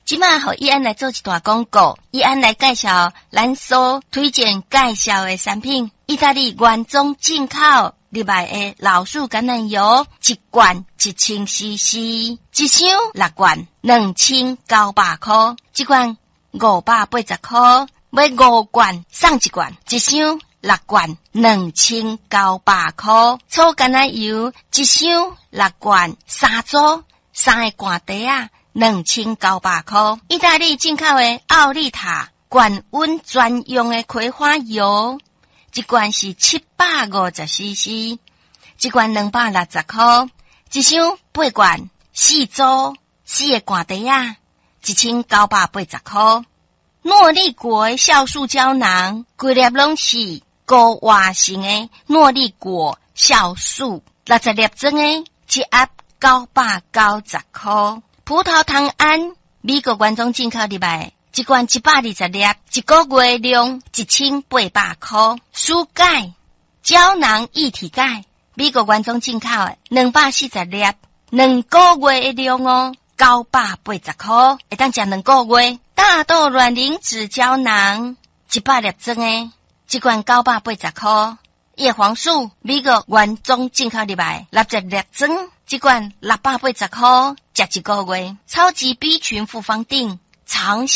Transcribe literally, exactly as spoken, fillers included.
即马互伊安来做一段广告，伊安来介绍咱所推荐介绍的产品，意大利原装进口入来的老树橄榄油，一罐一千 C C， 一箱六罐两千九百块，一罐五百八十块，买五罐送一罐，一箱六罐两千九百块，粗橄榄油一箱六罐三组三个罐底啊。两千九百块，意大利进口的奥利塔高温专用的葵花油，一罐是七百五十 C C， 一罐两百六十块，一箱八罐四组四个罐底啊，一千九百八十块。诺丽果的酵素胶囊，规粒拢是高活性的诺丽果酵素，六十粒装的，一盒九百九十块。葡萄糖胺，美国原装进口入来，一罐一百二十粒，一个月量一千八百块。舒钙胶囊一体钙，美国原装进口的，两百四十粒，两个月的量哦，九百八十块，会当食两个月。大豆卵磷脂胶囊，一百粒装的，一罐九百八十块。叶黄素，美国原装进口入来，六十粒装。一罐六百八十块，食一个月。超级 B 群复方定，长